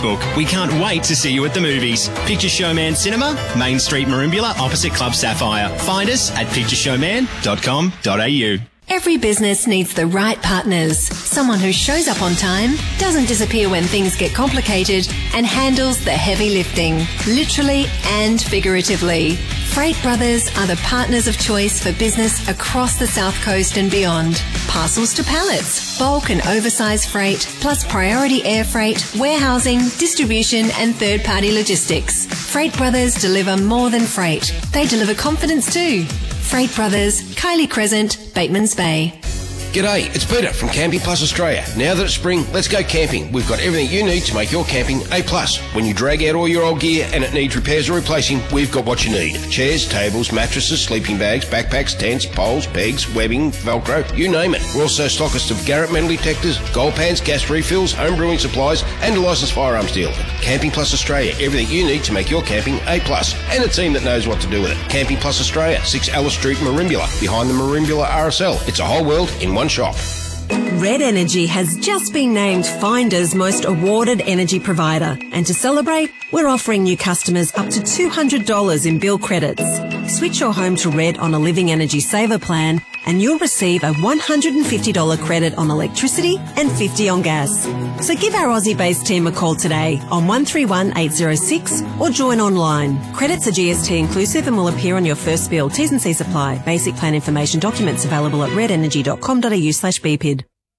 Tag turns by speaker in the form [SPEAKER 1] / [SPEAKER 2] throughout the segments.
[SPEAKER 1] Facebook. We can't wait to see you at the movies. Picture Showman Cinema, Main Street, Merimbula, opposite Club Sapphire. Find us at pictureshowman.com.au.
[SPEAKER 2] Every business needs the right partners. Someone who shows up on time, doesn't disappear when things get complicated, and handles the heavy lifting, literally and figuratively. Freight Brothers are the partners of choice for business across the South Coast and beyond. Parcels to pallets, bulk and oversized freight, plus priority air freight, warehousing, distribution and third-party logistics. Freight Brothers deliver more than freight. They deliver confidence too. Freight Brothers, Kylie Crescent, Bateman's Bay.
[SPEAKER 3] G'day, it's Peter from Camping Plus Australia. Now that it's spring, let's go camping. We've got everything you need to make your camping A+. When you drag out all your old gear and it needs repairs or replacing, we've got what you need. Chairs, tables, mattresses, sleeping bags, backpacks, tents, poles, pegs, webbing, Velcro, you name it. We're also stockists of Garrett metal detectors, gold pans, gas refills, home brewing supplies and a licensed firearms dealer. Camping Plus Australia, everything you need to make your camping A+. And a team that knows what to do with it. Camping Plus Australia, 6 Alice Street, Merimbula, behind the Merimbula RSL. It's a whole world in one shop.
[SPEAKER 4] Red Energy has just been named Finder's most awarded energy provider. And to celebrate, we're offering new customers up to $200 in bill credits. Switch your home to Red on a Living Energy Saver plan and you'll receive a $150 credit on electricity and $50 on gas. So give our Aussie-based team a call today on 131806 or join online. Credits are GST inclusive and will appear on your first bill. T's and C's apply. Basic plan information documents available at redenergy.com.au/BPID.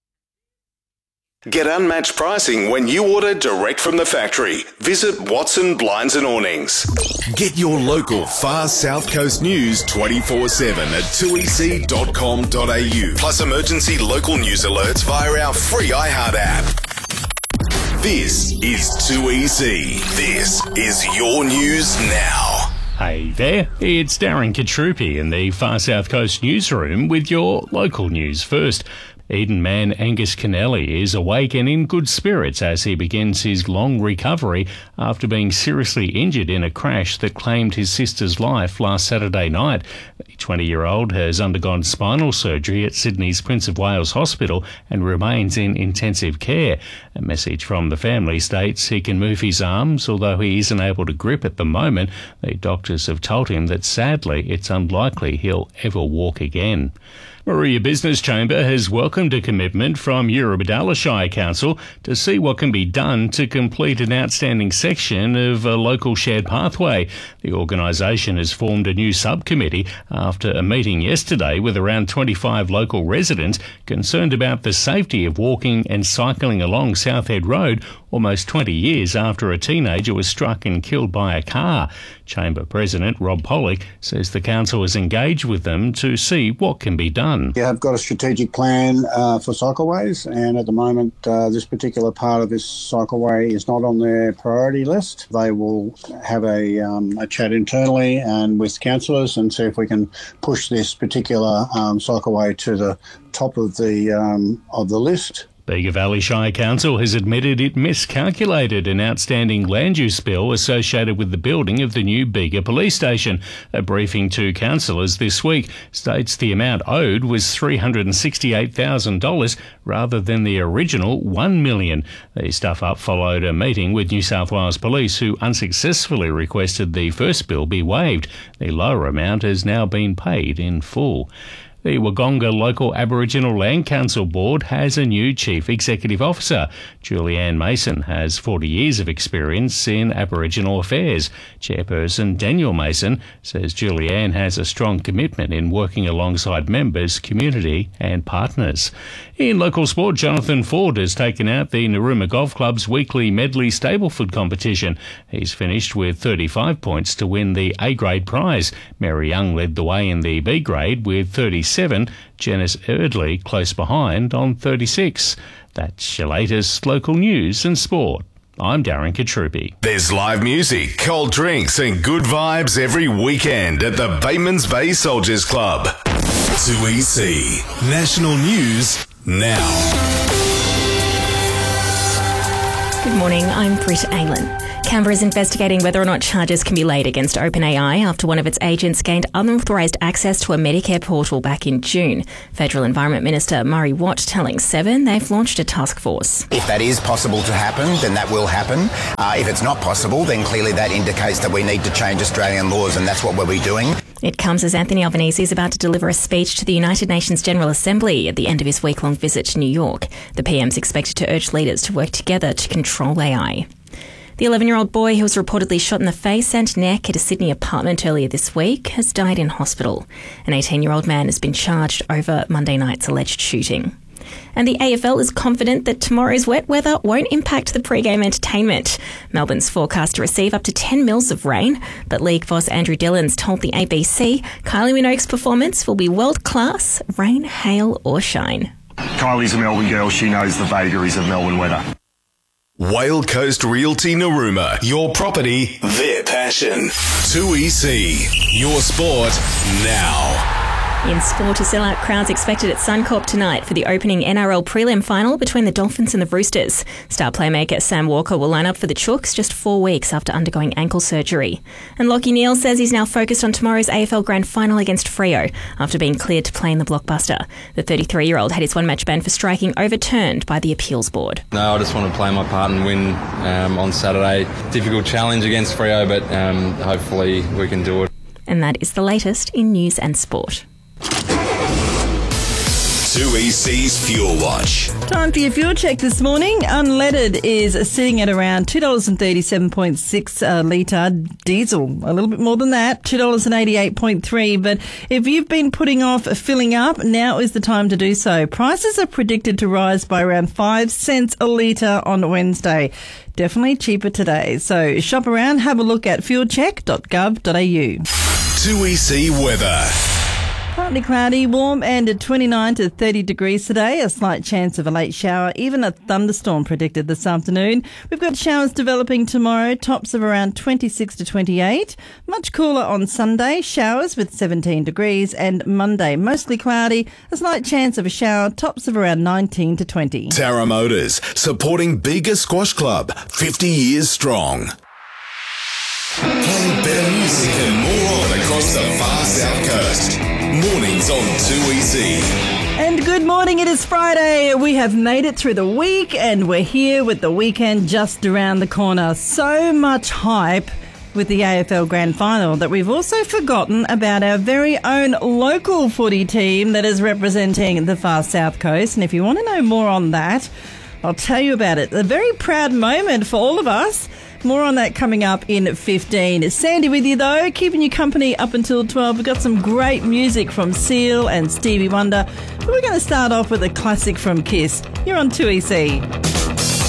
[SPEAKER 5] Get unmatched pricing when you order direct from the factory. Visit Watson Blinds and Awnings.
[SPEAKER 6] Get your local Far South Coast news 24/7 at 2ec.com.au. Plus emergency local news alerts via our free iHeart app. This is 2EC. This is your news now.
[SPEAKER 7] Hey there, it's Darren Katrupi in the Far South Coast newsroom with your local news first. Eden man Angus Kennelly is awake and in good spirits as he begins his long recovery after being seriously injured in a crash that claimed his sister's life last Saturday night. The 20-year-old has undergone spinal surgery at Sydney's Prince of Wales Hospital and remains in intensive care. A message from the family states he can move his arms, although he isn't able to grip at the moment. The doctors have told him that sadly it's unlikely he'll ever walk again. Maria Business Chamber has welcomed a commitment from Eurobodalla Shire Council to see what can be done to complete an outstanding section of a local shared pathway. The organisation has formed a new subcommittee after a meeting yesterday with around 25 local residents concerned about the safety of walking and cycling along Southhead Road almost 20 years after a teenager was struck and killed by a car. Chamber President Rob Pollock says the council has engaged with them to see what can be done.
[SPEAKER 8] We have got a strategic plan for cycleways, and at the moment this particular part of this cycleway is not on their priority list. They will have a chat internally and with councillors and see if we can push this particular cycleway to the top of the list.
[SPEAKER 7] Bega Valley Shire Council has admitted it miscalculated an outstanding land use bill associated with the building of the new Bega Police Station. A briefing to councillors this week states the amount owed was $368,000 rather than the original $1 million. The stuff-up followed a meeting with New South Wales Police, who unsuccessfully requested the first bill be waived. The lower amount has now been paid in full. The Waggonga Local Aboriginal Land Council Board has a new Chief Executive Officer. Julianne Mason has 40 years of experience in Aboriginal affairs. Chairperson Daniel Mason says Julianne has a strong commitment in working alongside members, community and partners. In local sport, Jonathan Ford has taken out the Narooma Golf Club's weekly medley Stableford competition. He's finished with 35 points to win the A-grade prize. Mary Young led the way in the B-grade with 37. Janice Erdley close behind on 36. That's your latest local news and sport. I'm Darren Katrupi.
[SPEAKER 6] There's live music, cold drinks and good vibes every weekend at the Bateman's Bay Soldiers Club. 2EC National News Now.
[SPEAKER 9] Good morning, I'm Britt Aylan. Canberra is investigating whether or not charges can be laid against OpenAI after one of its agents gained unauthorised access to a Medicare portal back in June. Federal Environment Minister Murray Watt telling Seven they've launched a task force.
[SPEAKER 10] If that is possible to happen, then that will happen. If it's not possible, then clearly that indicates that we need to change Australian laws, and that's what we'll be doing.
[SPEAKER 9] It comes as Anthony Albanese is about to deliver a speech to the United Nations General Assembly at the end of his week-long visit to New York. The PM's expected to urge leaders to work together to control AI. The 11-year-old boy who was reportedly shot in the face and neck at a Sydney apartment earlier this week has died in hospital. An 18-year-old man has been charged over Monday night's alleged shooting. And the AFL is confident that tomorrow's wet weather won't impact the pre-game entertainment. Melbourne's forecast to receive up to 10 mils of rain, but league boss Andrew Dillons told the ABC Kylie Minogue's performance will be world-class, rain, hail or shine.
[SPEAKER 11] Kylie's a Melbourne girl. She knows the vagaries of Melbourne weather.
[SPEAKER 6] Whale Coast Realty Narooma. Your property, their passion. 2EC. Your sport now.
[SPEAKER 9] In sport, a sellout crowd's expected at Suncorp tonight for the opening NRL prelim final between the Dolphins and the Roosters. Star playmaker Sam Walker will line up for the Chooks just 4 weeks after undergoing ankle surgery. And Lachie Neale says he's now focused on tomorrow's AFL Grand Final against Freo after being cleared to play in the blockbuster. The 33-year-old had his one-match ban for striking overturned by the appeals board.
[SPEAKER 12] No, I just want to play my part and win on Saturday. Difficult challenge against Freo, but hopefully we can do it.
[SPEAKER 9] And that is the latest in news and sport.
[SPEAKER 6] 2EC's Fuel Watch.
[SPEAKER 13] Time for your fuel check this morning. Unleaded is sitting at around $2.37.6 a litre. Diesel, a little bit more than that, $2.88.3. But if you've been putting off filling up, now is the time to do so. Prices are predicted to rise by around 5 cents a litre on Wednesday. Definitely cheaper today. So shop around, have a look at fuelcheck.gov.au.
[SPEAKER 6] 2EC weather.
[SPEAKER 13] Partly cloudy, warm and at 29 to 30 degrees today. A slight chance of a late shower, even a thunderstorm predicted this afternoon. We've got showers developing tomorrow, tops of around 26 to 28. Much cooler on Sunday, showers with 17 degrees. And Monday, mostly cloudy, a slight chance of a shower, tops of around 19 to 20.
[SPEAKER 6] Tara Motors, supporting Bega Squash Club, 50 years strong. Playing better music and more on across the far south coast. Mornings on 2EC.
[SPEAKER 13] And good morning, it is Friday. We have made it through the week and we're here with the weekend just around the corner. So much hype with the AFL Grand Final that we've also forgotten about our very own local footy team that is representing the far south coast. And if you want to know more on that, I'll tell you about it. A very proud moment for all of us. More on that coming up in 15. Sandy with you though, keeping you company up until 12. We've got some great music from Seal and Stevie Wonder. But we're going to start off with a classic from Kiss. You're on 2EC.